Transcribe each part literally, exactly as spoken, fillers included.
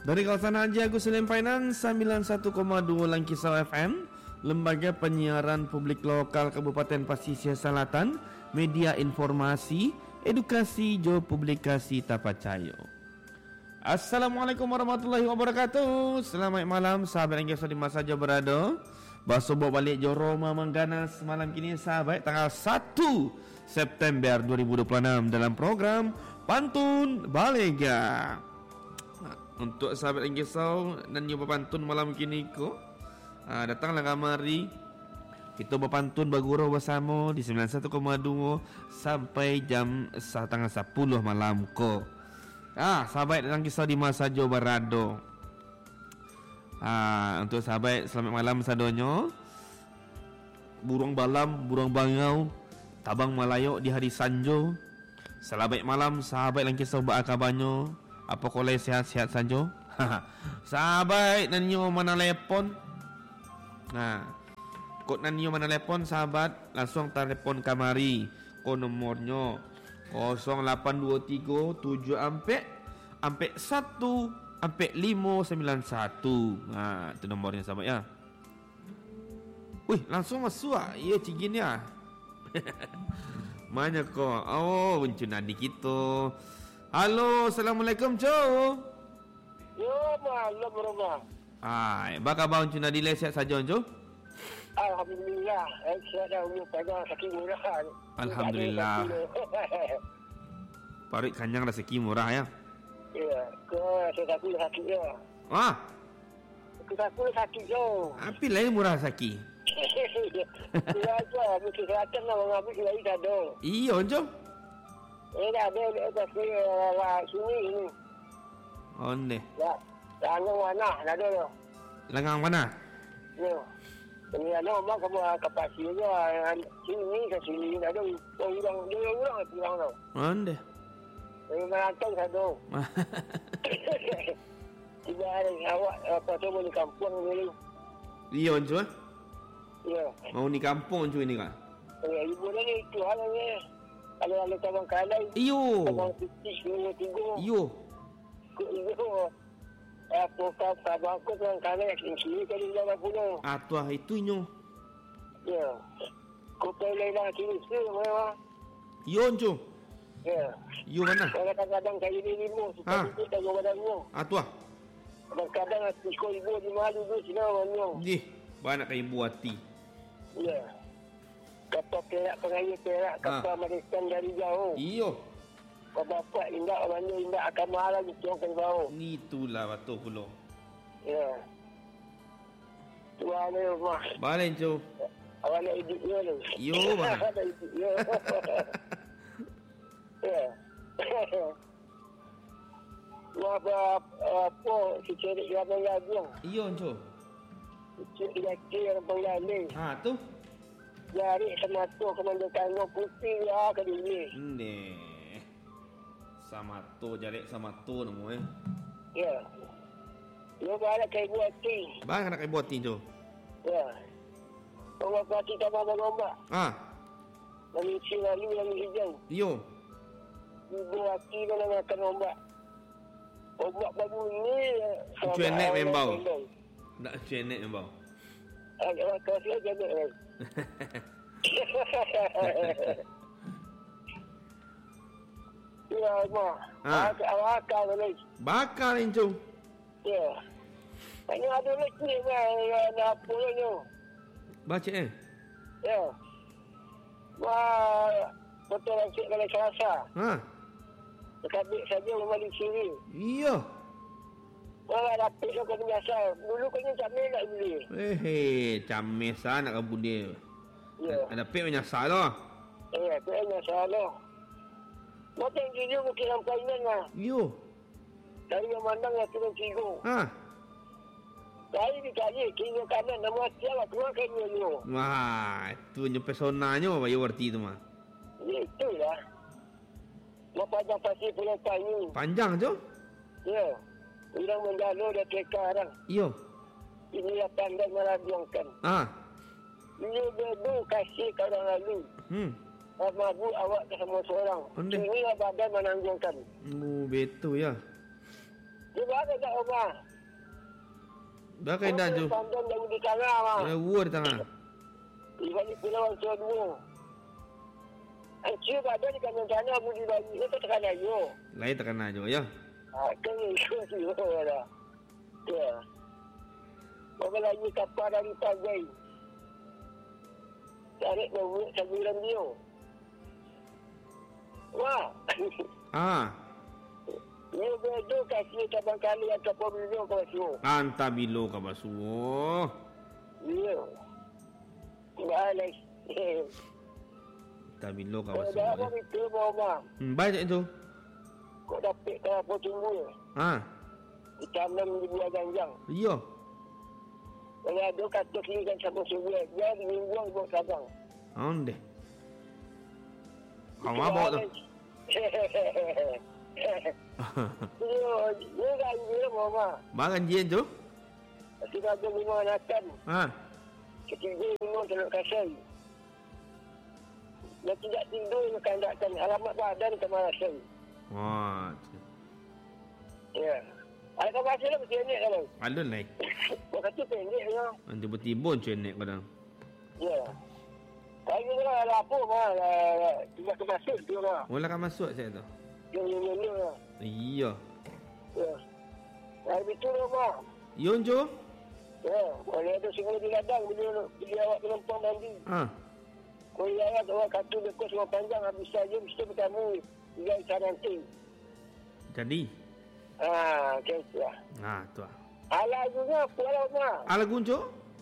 Dari kawasan Haji Agus Salim Finance sembilan puluh satu koma dua Langkisau F M, Lembaga Penyiaran Publik Lokal Kabupaten Pasisir Selatan, media informasi, edukasi, jo publikasi tapacayo. Assalamualaikum warahmatullahi wabarakatuh. Selamat malam sahabat Langkisau di mana saja berada. Baso bawa balik jo Roma mengganas malam kini sahabat tanggal satu September dua ribu dua puluh enam dalam program Pantun Balega. Untuk sahabat Langkisau dan nyoba pantun malam kini ko, ha, datanglah kamari. Kita berpantun bergurau bersama di sembilan puluh satu koma dua sampai jam setengah sepuluh malam ko. Ah, sahabat Langkisau di mana saja berada. Ah, untuk sahabat selamat malam sadonyo. Burung balam, burung bangau, tabang Malayo di hari Sanjo. Selamat malam sahabat Langkisau berakabanyo. Apa kolej sihat-sihat saja? Sahabat nanyo mana telepon? Nah, kod nanyo mana telepon sahabat? Langsung telepon kamari. Ko nomornya kosong lapan dua tiga tujuh ampe ampe satu ampe lima sembilan satu. Nah, itu nomornya sahabat ya. Wih, langsung masuk ah. Ya cigin ya. Mana ko? Oh, bencun adik kita. Halo, Assalamualaikum, Cow. Yo, malam berapa? Hai, bakal bang cuna delay sihat saja, Cow. Alhamdulillah, saya dah umur pada sakit murah. Alhamdulillah. Parit kanyang rezeki murah ya. Ya, ke saya takut sakit je. Ah, Aku takut sakit je. apa lain murah sakit? Ya aja, mesti kesihatan lah mengambil lagi dah ada. Iya, Cow. Eh, dah ada dekat sini, lah sini ini. Oh, ni. Ya, langang mana, dah ada tu. Lengang mana? Ya. Ini ada orang kamu kapasi je. Sini ke sini, dah ada. Orang dia orang pulang tu. Oh, ni. Ini merantau satu. Tiba ada awak apa tu di kampung ni. Iya, Cow. Ya. Mau ni kampung Cow ini kan? Eh, ibu ni tu hal ni. Kalau ada tabang kalai. Iyo. Tabang titik dua tiga. Iyo. Kau itu. Apa kau tabang aku tabang kalai yang kiri kali dalam pulau. Ah, tu ah itu nyo. Ya. Kau pelai lah kiri sini memang. Iyo, Cow. Ya. Iyo mana? Kadang-kadang kali ni lima. Ha. Kita tak jauh badan lima. Ah, tu ah. Kadang-kadang sekolah ibu di malu tu sini mana. Di, banyak ke ibu hati. Ya. Kapal perak pengaya perak. Kapal Malaysian dari jauh. Iyo. Kau bapak indak mana indak akan mahal lagi tiongkan jauh. Ni itulah betul pula. Ya. Tuan ni rumah. Balik, Cow. Awak nak hidup dia tu. Yo, bang. Nak hidup dia. Ya. Apa apa si ceri dia pengajian. Iyo, Cow. Ceri dia kira pengajian. Ha, tu. Jari sama tu kemandakan no putih ya ke dia. Ni. Sama tu jalek sama tu nama eh. Ya. Lu ada kayak buat ti. Bang nak buat ni, Cow. Ya. Orang pati tambah lomba. Ah. Lagi cina lu yang hijau. Iyo. Ibu hati mana makan lomba. Obat baru ni. Cuenek membau. Tak cuenek membau. Agak kau siapa jaga ni. Ya, mak. Ha. Awak akal ni. Bakal ni, Cow. Ya. Hanya ada lagi ni, nak apa ni. Baca eh. Ya. Wah, betul lah cik kalau selasa. Ha. Dekabik saja memang di sini. Iyo. Wah, dapat so kau biasa. Dulu kau ni camil nak beli. Eh, hey, camih sana nak kabut dia. Ya. Ada pek menyasar lah. Eh, tu hanya salah. Macam gini mungkin sampai ni lah. Iyo. Dari yang mandang lah turun cigo. Ha. Dari di kali, kiri kanan, nama siapa keluar kena ni. Wah, tu je pesonanya bayu warti tu mah. Ya, itulah. Lepas dah pasti pulau kayu. Panjang, Cow. Ya. Orang mendalu dah teka orang. Iyo. Inilah tanda merajuangkan. Ah. Ini bedu kasih ke orang lalu. Hmm. Mabu awak semua seorang. Ondeh. Inilah badan menanggungkan. Oh, betul ya. Dia ada tak rumah. Dah kain dah tu. Pandang jauh di tengah mah. Ya, wur di tengah. Ibalik pulau Tua dua. Ancik ada di kanan sana budi bagi itu tekan ayo. Lain tekan aja ya. Ah, kan itu sih dah. Ya. Bawa lagi kapal dari Pagai. Tarik bawa saburan dia. Wah. Ah. Ni bedo kasih cabang kali atau pemilu kau suruh. Anta bilo ka basuh. Ya. Balik. Ta bilo ka Kau basuh. dah apa itu bawa. Hmm, baik itu. Kau dapat kau apa tunggu. Ha. Ditanam di buah ganjang. Iya. Kalau ada kata kiri kan sama sebuah. Dia dibuang buat sabang. Onde. Kau mabok tu. Dia dia dah dia mama. Makan jien tu? Sudah ada lima anakan. Ha. Ketiga lima telur kasai. Dia tidak tidur mengandalkan alamat badan ke Marasai. Wah. Ya. Ada bahasa lah mesti ni kalau. Alun naik. Kau kata pendek ya. Nanti bertibun cenek kadang. Ya. Saya kira ada apa mah. Cuma kemasuk tu lah. Mula kan masuk saya tu. Yang yang yang lah. Iya. Ya. Hari itu lah mah. Yon jo? Ya. Kalau ada semua di ladang bila, bila awak menumpang mandi. Ha. Kau lihat awak kata dekat semua panjang habis saja mesti bertamu. Dia ikan nanti. Jadi. Ah, macam tu lah. Ha tu ah. Alah juga pulau mah. Ala gunco?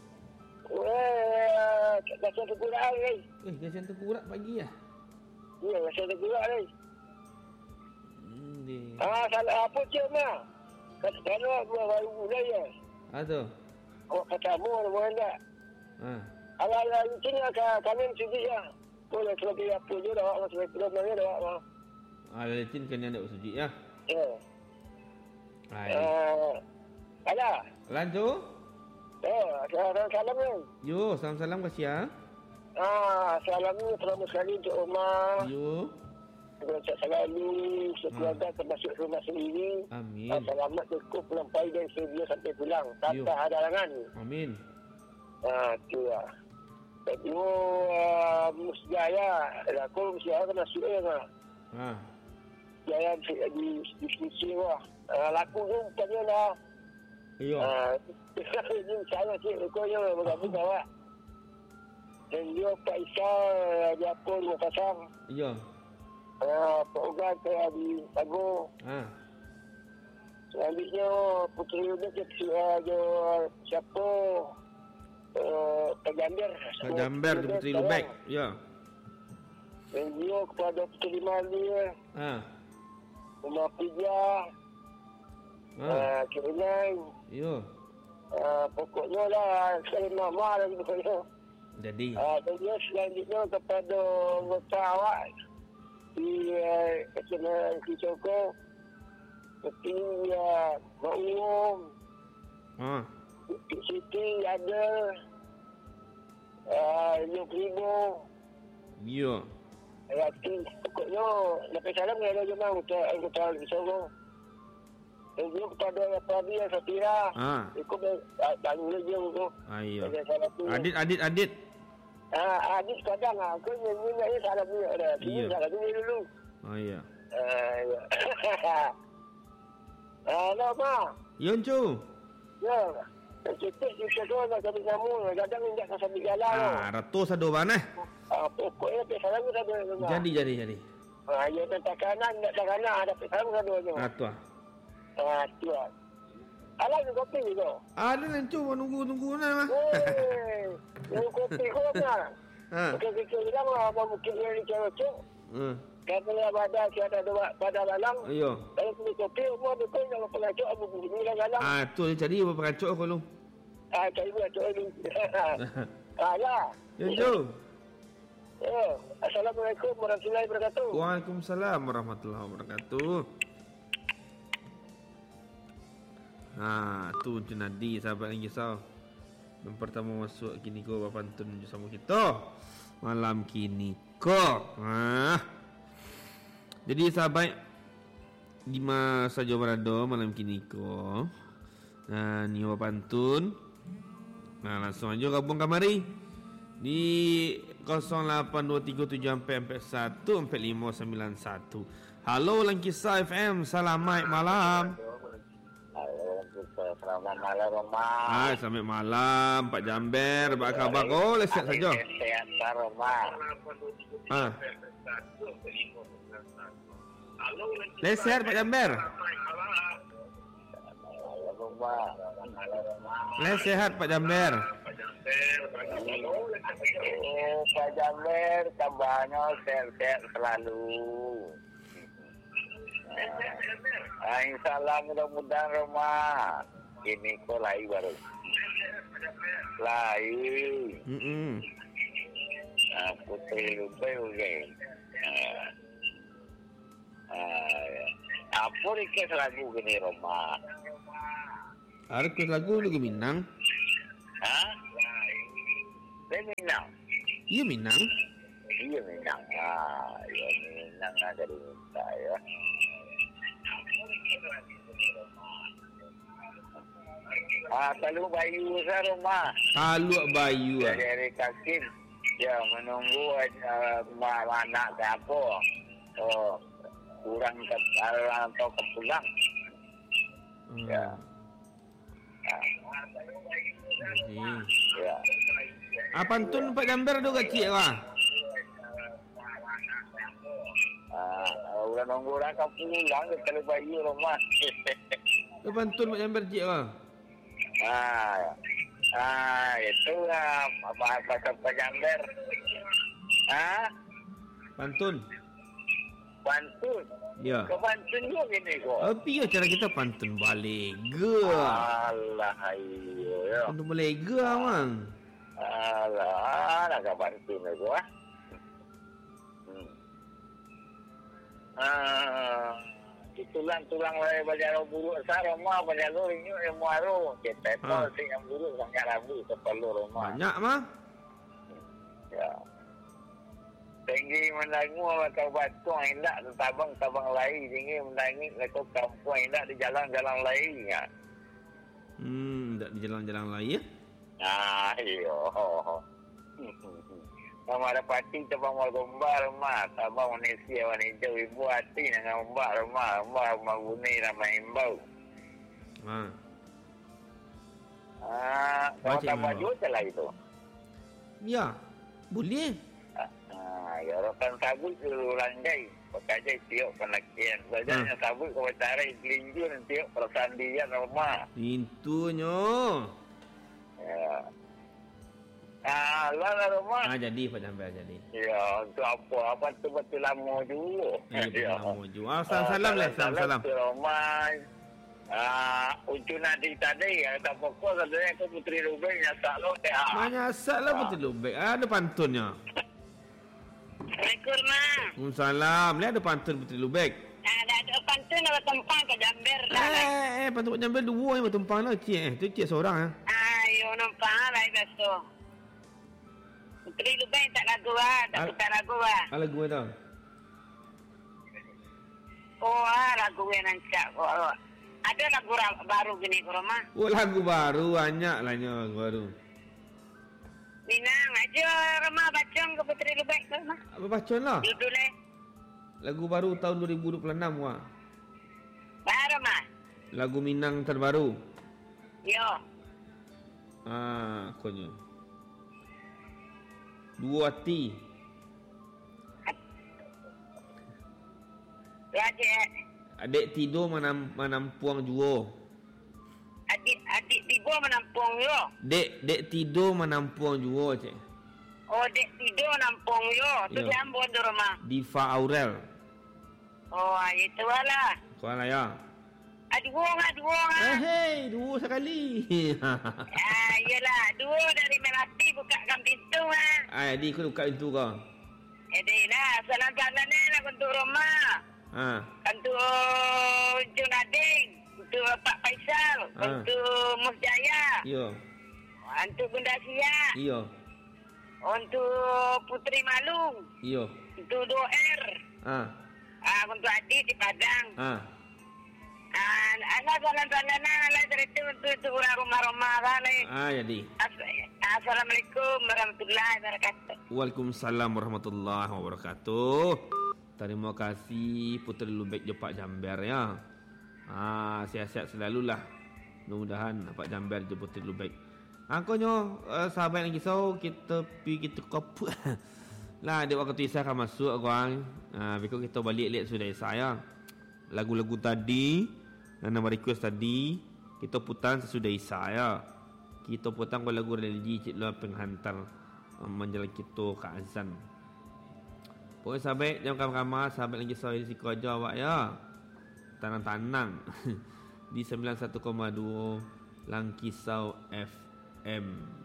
Eh, rasa terkurang ni. Eh, kasihan terkurak pagi ah. Ya, rasa terkurang ni. Hmm, di. Ah, salah apa je mah? Kata kalau buat baru mulai ya. Ha tu. Awak kata mu mana tak? Ha. Alah-alah ini kami sujud ya. Boleh sebagai apa je dah awak sebagai belum mana dah awak. Ala lecin kan ada suci ya. Ya. Hai. Ah, ada. Lanjut. Eh, salam salam ni. Yo, salam-salam kasih ya. Ah, salam ni terima sekali untuk Omar. Yo. Untuk selalu sekeluarga termasuk rumah sendiri. Amin. Ah, selamat cukup sampai dan sedia sampai pulang. Yo. Tanpa halangan. Amin. Ah, tu lah. Tapi uh, musjaya, aku musjaya kan masuk eh lah. Ha. Jaya di di sisi lah. Uh, laku tu bukannya lah. Yo. Ah, ini saya sih, aku yang bergabung awak. Dan dia Pak Isa, dia pun dua pasang. Yo. Ah, Pak Ugat saya di Pago. Ha. Selanjutnya Puteri Udat dia siapa? Uh, Pak Jamber. Pak Jamber di Puteri Lubek. Ya. Dan dia kepada Puteri Mali. Ha. Rumah Pija. Ha. Uh, Kiringan. Yo. Uh, pokoknya lah, saya mama lagi pokoknya. Jadi. Uh, dan dia selanjutnya kepada anggota awak di Kesena uh, Kisoko. Seperti uh, Mak Umum. Ha. Siti ada. Uh, Yuk Ribu. Yo. Rati. Pokoknya, lepas salam ada je memang untuk anggota Kisoko. Dan dia kepada Rabi yang Satira. Ha. Ikut tak boleh je tu. Ayo. Adit. Adit adit adit. Ah, Adit kadang ah, aku nyanyi nyanyi salah punya dah. Sini Iya. salah dulu dulu. Oh iya. Ah, ya. Ah, nama. Yon cu. Ya. Cepat kita tu nak kami kamu, kadang injak ke sambil jalan. Ah, ratus ada mana? Ah, pokoknya pe salam kita ada. Jadi jadi jadi. Ah, ya tak kanan, tak kanan ada pe salam kita ada. Ah tu ah. Ah, tu. Alah ni kopi ni tu. Ada nan cu nunggu nunggu na mah. Eh, ni kopi kau mana? Ha. Okey, kita bilang apa mungkin ni cewek-cewek. Hmm. Kalau ada siapa ada pada dalam. Ayo. Kalau beli kopi, umur betul kalau pengacuk aku bunyi lah dalam. Ah tu jadi apa perancok aku lu. Ah, cari buat cok ni. Ah, ya. Yon cu. Ya. Assalamualaikum warahmatullahi wabarakatuh. Waalaikumsalam warahmatullahi wabarakatuh. Ha, tu tu Nadi sahabat yang risau. Yang pertama masuk kini ko pantun sama kita. Malam kini ko. Ha. Jadi sahabat di masa saja berada malam kini ko. Nah, ni apa pantun. Nah, langsung aja gabung kamari di kosong lapan dua tiga tujuh empat empat satu empat lima sembilan satu. Halo Langkisa F M, selamat malam. Selamat malam, Roma. Hai, selamat malam Pak Jamber. Apa khabar kau? Leset saja. Sehat, Pak Roma. Ah. Leset Pak Jamber. Les sehat Pak Jamber. Oh, Pak Jamber, kabarnya sehat-sehat selalu. Ah, InsyaAllah mudah-mudahan Roma. Ini kok lahir baru. Lahir. Mm-mm. Ah, Putri Lubai oke. Ah, ah, ya. Apa request lagu gini Roma? Ada kes lagu lagi Minang. Hah? Dia Minang. Iya Minang. Iya Minang. Ah, ya Minang ada di minta ya. Ah, Taluk Bayu saya rumah. Taluk Bayu. Dari hari Kakim. Ya, menunggu uh, anak ke apa. Oh, kurang ke atau ke pulang. Hmm. Ya. Jadi. Ya. Apa pantun Pak Jamber tu kecil lah. Ah, udah nunggu orang ke pulang ke Taluk Bayu rumah. Apa pantun Pak Jamber cik lah. Ah, ah, itulah bahasa Pak Jamber. Ah, Pantun. pantun. Ya. Kau pantun juga gini kok. Tapi ya cara kita pantun balik ke. Alah, ayo. Ya. Pantun balik ke amang. Alah, nak kau pantun aku ah. Hmm. Ah, tulang-tulang lai bajaro buruk sa rumah bajaro inyo yang muaro. Kita tu Ah. sing yang buruk sangat rabu kepala rumah. Banyak mah. Ya. Tinggi mendangu atau batu hendak tabang-tabang lain tinggi mendangi lekuk kampung hendak di jalan-jalan lain ya. Hmm, tak di jalan-jalan lain ya. Ah, iyo. Sama ada pati tabang mal gombar rumah, tabang Malaysia wanita ibu hati dengan mbak rumah, mbak rumah guni nama imbau. Ha. Ah, kau Baca tak memang. baju lah itu. Ya. Boleh. Ah, ya orang sabut dulu landai. Pakai tiok penakian. Bajanya Hmm. sabut kau tarik gelinjur tiok perasaan dia rumah. Pintunya. Ya. Ah, lah lah rumah. Ah jadi Pak Jamber jadi. Ya, untuk apa? Apa tu betul lama dulu. Ya, lama juga. Ah, salam salam lah, salam salam. Rumah. Ah, uncun adik tadi ya, tak pokok katanya aku Putri Ruben yang tak lo teh. Banyak asal lah betul lebih. Ada pantunnya. Assalamualaikum, Mak. Waalaikumsalam. Lihat ada pantun Putri Lubek. Ada ada pantun ada tempang ke Jamber dah. Eh, eh, pantun Pak Jamber dua yang bertumpang lah cik. Eh, tu cik seorang ah. Ayo nampak lah biasa. Putri Lubeng tak lagu ah, tak Al- tukar lagu ah. Apa lagu tu? Oh, ah, lagu yang nancak kok. Ada lagu ra- baru gini ke rumah. Oh, lagu baru banyak lah ni lagu baru. Minang aja rumah bacang ke Putri Lubeng ke rumah. Apa bacaan lah? Judul eh. Lagu baru tahun dua ribu dua puluh enam wah. Baru mah. Lagu Minang terbaru. Yo. Ah, konyo. Dua hati. Lagi eh. Adik tidur menam, menampuang jua. Adik adik tiba menampung yo. Dek, dek tidur menampuang jua cik. Oh, dek tidur nampung yo. Tu Yo. dia ambon di rumah. Diva Aurel. Oh, itu lah. Kau lah ya. Aduh, aduh, Eh, ah. hey, dua sekali. Ah, yelah, dua dari Melati bukakan pintu ah. Ay, adik kau buka pintu kau. Jadi lah, salam-salam ni nak untuk rumah. Ha. Untuk Junading, untuk Pak Faisal, Ah. untuk Mus Jaya, Yo. untuk Bunda Sia, Iyo. untuk Putri Malung, Iyo. untuk Doer, Ah. ah, untuk Adik di Padang. Ah. Ah, ana jalan-jalan ala cerita untuk itu rumah-rumah kan. Ah, jadi. Assalamualaikum warahmatullahi wabarakatuh. Waalaikumsalam warahmatullahi wabarakatuh. Terima kasih Puteri Lubek Jepak Jamber ya. Ah, sihat-sihat selalulah. Mudah-mudahan Pak Jamber je Puteri Lubek. Angkonyo uh, sahabat yang kisau kita pi kita kop. Lah dia waktu Isa akan masuk orang. Ah, uh, because kita balik lihat sudah Isa ya. Lagu-lagu tadi dan nama request tadi kita putar sesudah Isa ya. Kita putar lagu religi cik lu penghantar um, menjalan kita ke azan. Pokoknya sahabat jangan kamar-kamar sahabat lagi saya di Sikoja awak ya. Tanang-tanang di sembilan puluh satu koma dua Langkisau F M.